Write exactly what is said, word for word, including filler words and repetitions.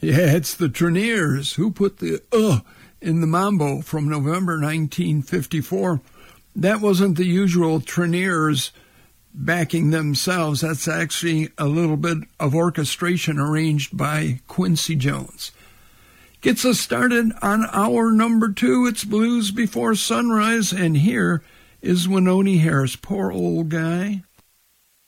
Yeah, it's the Treniers who put the uh in the mambo from November nineteen fifty-four. That wasn't the usual Treniers backing themselves. That's actually a little bit of orchestration arranged by Quincy Jones. Gets us started on hour number two. It's Blues Before Sunrise, and here is Wynonie Harris. Poor old guy.